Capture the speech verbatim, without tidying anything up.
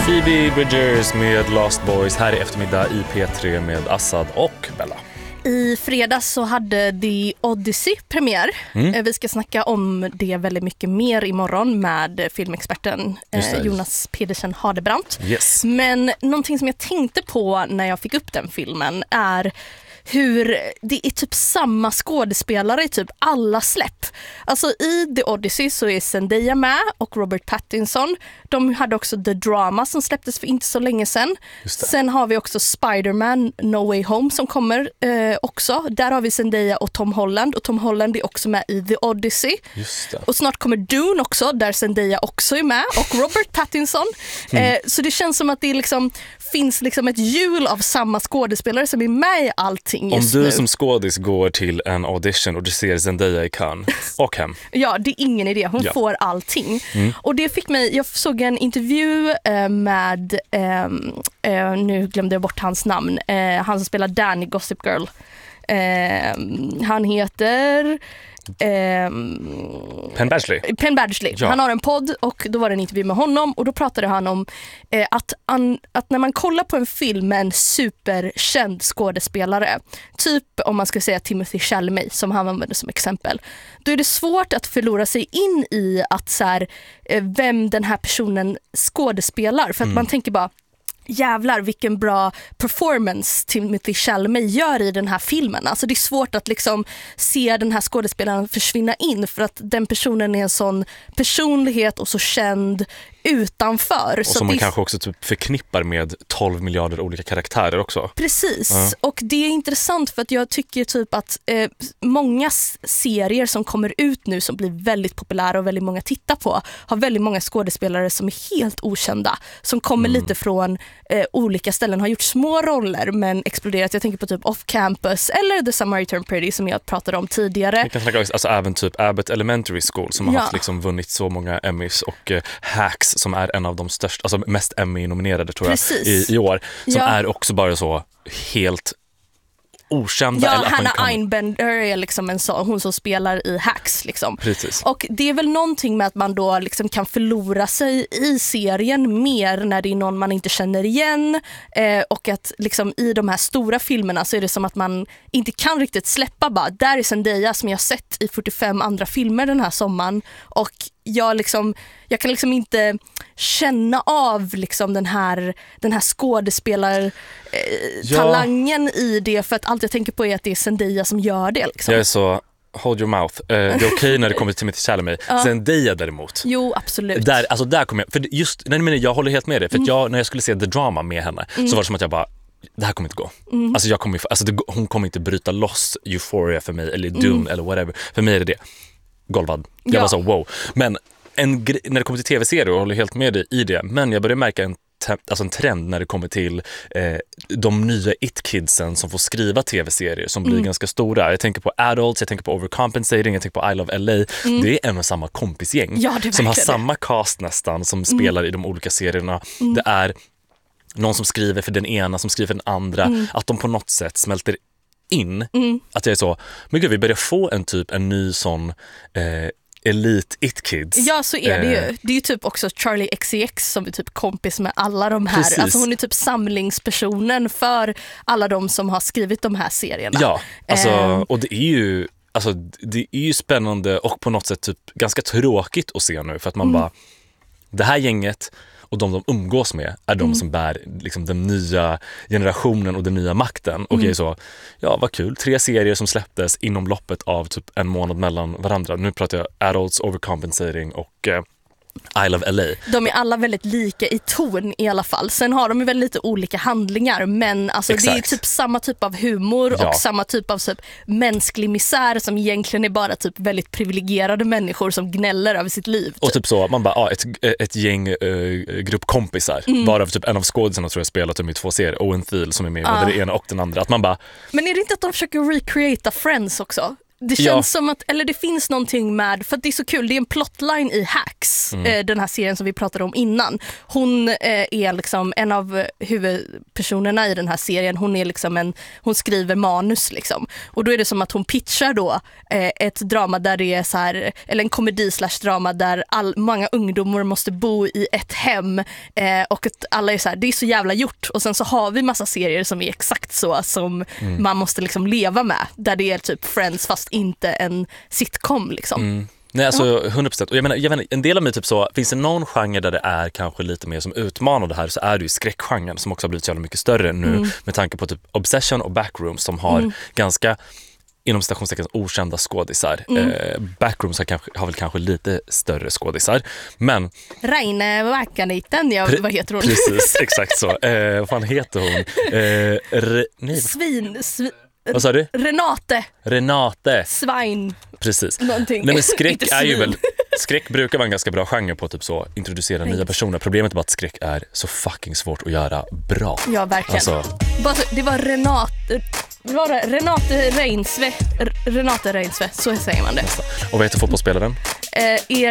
Phoebe Bridgers med Lost Boys här i eftermiddag i P tre med Assad och Bella. I fredags så hade The Odyssey premiär. Mm. Vi ska snacka om det väldigt mycket mer imorgon med filmexperten eh, Jonas Pedersen Hardebrandt. Yes. Men någonting som jag tänkte på när jag fick upp den filmen är hur det är typ samma skådespelare i typ alla släpp. Alltså i The Odyssey så är Zendaya med och Robert Pattinson. De hade också The Drama som släpptes för inte så länge sedan. Sen har vi också Spider-Man No Way Home som kommer eh, också. Där har vi Zendaya och Tom Holland. Och Tom Holland är också med i The Odyssey. Just det. Och snart kommer Dune också, där Zendaya också är med. Och Robert Pattinson. Mm. Eh, så det känns som att det liksom finns liksom ett hjul av samma skådespelare som är med i allting just nu. Om du nu. som skådis går till en audition och du ser Zendaya i Cannes och hem. Ja, det är ingen idé. Hon ja. får allting. Mm. Och det fick mig, jag såg en intervju eh, med, eh, eh, nu glömde jag bort hans namn, eh, han som spelar Dan i Gossip Girl. Eh, han heter... Um, Penn Badgley. Penn Badgley. Ja. Han har en podd och då var det en intervju med honom och då pratade han om eh, att, an, att när man kollar på en film med en superkänd skådespelare, typ om man ska säga Timothée Chalamet som han använder som exempel, då är det svårt att förlora sig in i att så här, eh, vem den här personen skådespelar för att mm. man tänker bara jävlar vilken bra performance Timothée Chalamet gör i den här filmen. Alltså det är svårt att liksom se den här skådespelaren försvinna in för att den personen är en sån personlighet och så känd utanför. Och så som man det... kanske också typ förknippar med tolv miljarder olika karaktärer också. Precis. Uh-huh. Och det är intressant för att jag tycker typ att eh, många serier som kommer ut nu som blir väldigt populära och väldigt många tittar på har väldigt många skådespelare som är helt okända. Som kommer mm. lite från eh, olika ställen, har gjort små roller men exploderat. Jag tänker på typ Off Campus eller The Samaritan Pretty som jag pratade om tidigare. Jag kan snacka alltså även typ Abbott Elementary School som har ja. haft liksom vunnit så många Emmys och eh, Hacks som är en av de största, alltså mest Emmy-nominerade tror jag i, i år, som ja. är också bara så helt okända. Ja, eller Hannah kan... Einbender är liksom en så, hon som spelar i Hacks liksom. Precis. Och det är väl någonting med att man då liksom kan förlora sig i serien mer när det är någon man inte känner igen eh, och att liksom i de här stora filmerna så är det som att man inte kan riktigt släppa bara, där är Zendaya som jag sett i fyrtiofem andra filmer den här sommaren och jag liksom jag kan liksom inte känna av liksom den här den här skådespelar eh, ja. talangen i det för att allt jag tänker på är att det är Zendaya som gör det liksom. Jag är så hold your mouth. Uh, det är okej okay när det kommer till Timothée Chalamet. Ja. Zendaya däremot. Jo, absolut. Där alltså där kommer jag för just nej men jag håller helt med dig för att jag när jag skulle se The Drama med henne mm. så var det som att jag bara det här kommer inte gå. Mm. Alltså jag kommer alltså det, hon kommer inte bryta loss Euphoria för mig eller Dune mm. eller whatever. För mig är det det. Golvad. Jag ja. var så wow. Men en gre- när det kommer till tv-serier och håller helt med dig i det. Men jag börjar märka en, te- alltså en trend när det kommer till eh, de nya it-kidsen som får skriva tv-serier som blir mm. ganska stora. Jag tänker på Adults, jag tänker på Overcompensating, jag tänker på I Love L A. Mm. Det är en och samma kompisgäng ja, som har samma cast nästan som mm. spelar i de olika serierna. Mm. Det är någon som skriver för den ena, som skriver för den andra. Mm. Att de på något sätt smälter in. Mm. Att jag är så, men gud vi börjar få en typ, en ny sån eh, Elite It Kids. Ja, så är det ju. Det är ju typ också Charlie X C X som är typ kompis med alla de här. Precis. Alltså hon är typ samlingspersonen för alla de som har skrivit de här serierna. Ja, alltså, um, och det är ju alltså, det är ju spännande och på något sätt typ ganska tråkigt att se nu för att man mm. bara, det här gänget och de de umgås med är de mm. som bär liksom den nya generationen och den nya makten. Mm. Okej, så ja, vad kul. Tre serier som släpptes inom loppet av typ en månad mellan varandra. Nu pratar jag Adults, Overcompensating och eh, I Love L A. De är alla väldigt lika i ton i alla fall. Sen har de ju väldigt lite olika handlingar, men alltså det är typ samma typ av humor ja. och samma typ av typ mänsklig misär som egentligen är bara typ väldigt privilegierade människor som gnäller över sitt liv. Typ. Och typ så, man bara, ja, ett, ett gäng uh, grupp kompisar. Mm. Bara typ en av skådespelarna tror jag spelat i två serier, Owen Thiel som är med, både ah. det ena och den andra. Att man bara... Men är det inte att de försöker recreata Friends också? Det känns Ja. som att, eller det finns någonting med, för att det är så kul, det är en plotline i Hacks, Mm. eh, den här serien som vi pratade om innan. Hon eh, är liksom en av huvudpersonerna i den här serien, hon är liksom en, hon skriver manus liksom. Och då är det som att hon pitchar då eh, ett drama där det är så här, eller en komedi slash drama där all, många ungdomar måste bo i ett hem eh, och att alla är så här, det är så jävla gjort. Och sen så har vi massa serier som är exakt så som Mm. man måste liksom leva med, där det är typ Friends fast inte en sitcom liksom. Mm. Nej, alltså hundra procent. Och jag menar, jag menar, en del av mig typ så, finns det någon genre där det är kanske lite mer som utmanar det här, så är det ju skräckgenren som också har blivit så jävla mycket större nu Mm. med tanke på typ Obsession och Backrooms som har Mm. ganska inom stationstecken okända skådisar. Mm. Eh, Backrooms har, kanske, har väl kanske lite större skådisar, men Reine Vakaniten, ja, Pre- vad heter hon? precis, exakt så. Eh, vad fan heter hon? Eh, re, nej, Svin, svi, vad sa du? Renate, Renate, Svine, precis. någonting. Nej, men skräck Inte är ju svin. väl, skräck brukar vara en ganska bra genre på att typ så introducera nya personer. Problemet är bara att skräck är så fucking svårt att göra bra. Ja, verkligen. Alltså, Bara så- Det var Renate, var det Renate Reinsve, Renate Reinsve, så säger man det. och vad heter fotbollsspelaren? Eh,